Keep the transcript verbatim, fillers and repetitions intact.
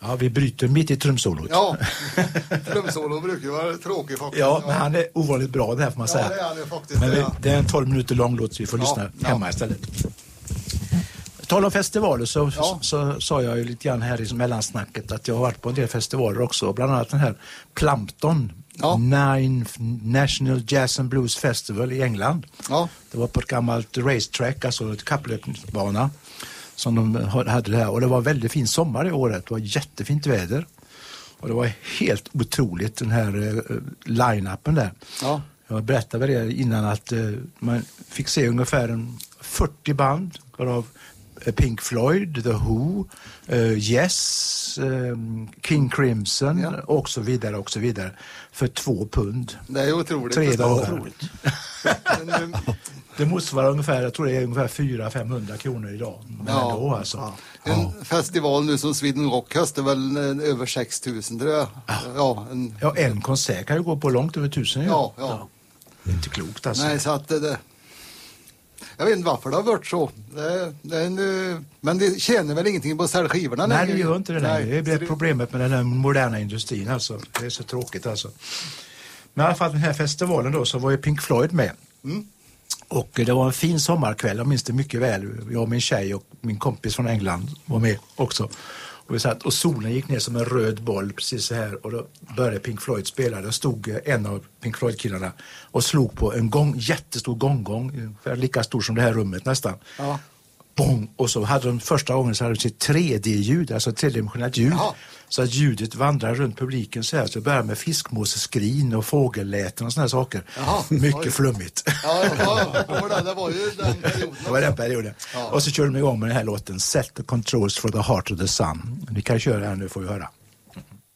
Ja, vi bryter mitt i trumsolot. Ja, trumsolo brukar ju vara tråkigt faktiskt. Ja, men han är ovanligt bra det här får man säga. Ja, det är han ju faktiskt. Men vi, ja. det är en tolv minuter lång låt så vi får Ja, lyssna ja. hemma istället. Tal om festivaler så, Ja. så, så sa jag ju lite grann här i mellansnacket att jag har varit på en del festivaler också. Bland annat den här Plumpton, Ja. Nine National Jazz and Blues Festival i England. Ja. Det var på ett gammalt racetrack, alltså ett kapplöpningsbana som de hade det här. Och det var väldigt fin sommar i året. Det var jättefint väder. Och det var helt otroligt den här uh, line-upen där. Ja. Jag berättade det innan att uh, man fick se ungefär en fyrtio band av Pink Floyd, The Who, uh, Yes, um, King Crimson Ja. och så vidare och så vidare för två pund. Det är otroligt. Tre Det är dagar. otroligt. Men, eh, Det motsvarar ungefär, jag tror det är ungefär fyra till femhundra kronor idag. Men Ja. ändå alltså. Ja. En festival nu som Sweden Rock kostar väl eh, över sex tusen tror jag. Ja, en, Ja, en konsert kan ju gå på långt över tusen. ja, ja. Det är inte klokt alltså. Nej, så att det, det... Jag vet inte varför det har varit så. Det, det är nu, men det tjänar väl ingenting på att sälja skivorna? Nej, längre. det gör inte det Nej, längre. Det blir så problemet med den här moderna industrin alltså. Det är så tråkigt alltså. Men i alla fall den här festivalen då så var ju Pink Floyd med. Mm. Och det var en fin sommarkväll, jag minns det mycket väl. Jag och min tjej och min kompis från England var med också. Och, vi satt, och solen gick ner som en röd boll precis så här. Och då började Pink Floyd spela. Där stod en av Pink Floyd-killarna och slog på en gång, jättestor gånggång. Lika stor som det här rummet nästan. Ja. Bong, och så hade de första gången så hade de sitt tre D-ljud, alltså tredimensionellt ljud. Jaha. Så att ljudet vandrar runt publiken så här. Så det börjar med fiskmåseskrin och fågelläten och såna här saker. Jaha. Mycket Oj. flummigt. Ja, ja, ja. Det var ju den perioden. Det var den perioden. Ja. Och så körde de igång med den här låten Set the Controls for the Heart of the Sun. Vi kan köra här nu får vi höra.